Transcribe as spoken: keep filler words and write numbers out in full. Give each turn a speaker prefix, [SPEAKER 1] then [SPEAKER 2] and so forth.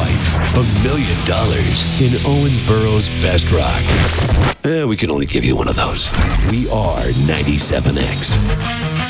[SPEAKER 1] life. A million dollars in Owensboro's best rock. Eh, we can only give you one of those. We are ninety-seven X.